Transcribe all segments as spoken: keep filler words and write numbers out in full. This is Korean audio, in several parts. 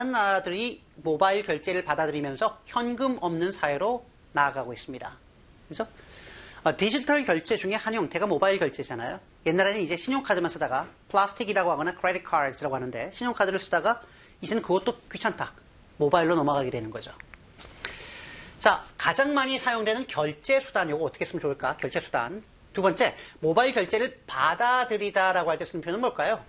나라들이 모바일 결제를 받아들이면서 현금 없는 사회로 나아가고 있습니다. 그래서 어, 디지털 결제 중에 한 형태가 모바일 결제잖아요. 옛날에는 이제 신용카드만 쓰다가 플라스틱이라고 하거나 크레딧 카드라고 하는데 신용카드를 쓰다가 이제는 그것도 귀찮다. 모바일로 넘어가게 되는 거죠. 자, 가장 많이 사용되는 결제 수단, 이거 어떻게 쓰면 좋을까? 결제 수단. 두 번째, 모바일 결제를 받아들이다라고 할 때 쓰는 표현은 뭘까요?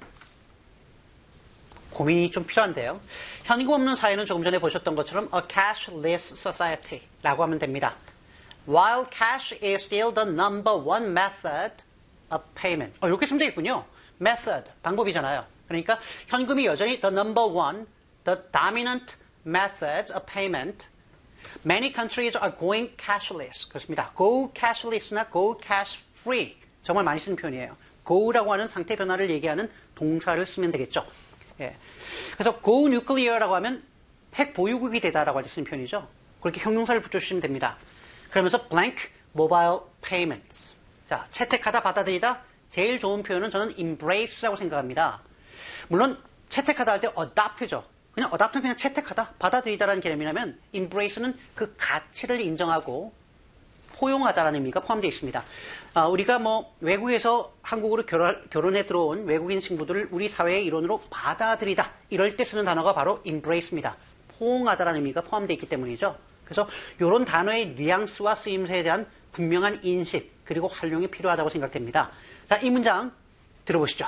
고민이 좀 필요한데요. 현금 없는 사회는 조금 전에 보셨던 것처럼 a cashless society라고 하면 됩니다. While cash is still the number one method of payment. 어, 이렇게 쓰면 되겠군요. method, 방법이잖아요. 그러니까 현금이 여전히 the number one, the dominant method of payment. Many countries are going cashless. 그렇습니다. Go cashless나 go cash free. 정말 많이 쓰는 표현이에요. go라고 하는 상태 변화를 얘기하는 동사를 쓰면 되겠죠. 예. 그래서 go nuclear라고 하면 핵 보유국이 되다라고 할 때 쓰는 표현이죠. 그렇게 형용사를 붙여주시면 됩니다. 그러면서 blank mobile payments. 자, 채택하다, 받아들이다. 제일 좋은 표현은 저는 embrace라고 생각합니다. 물론 채택하다 할 때 adopt죠. 그냥 adopt는 그냥 채택하다, 받아들이다라는 개념이라면 embrace는 그 가치를 인정하고 포용하다라는 의미가 포함되어 있습니다. 아, 우리가 뭐 외국에서 한국으로 결혼, 결혼에 들어온 외국인 친구들을 우리 사회의 일원으로 받아들이다. 이럴 때 쓰는 단어가 바로 embrace입니다. 포용하다라는 의미가 포함되어 있기 때문이죠. 그래서 이런 단어의 뉘앙스와 쓰임새에 대한 분명한 인식 그리고 활용이 필요하다고 생각됩니다. 자, 이 문장 들어보시죠.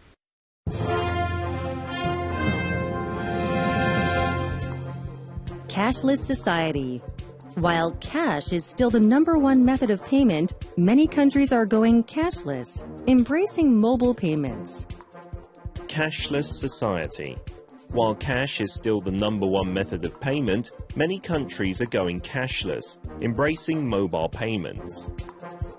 Cashless society. While cash is still the number one method of payment, many countries are going cashless, embracing mobile payments. Cashless society. While cash is still the number one method of payment, many countries are going cashless, embracing mobile payments.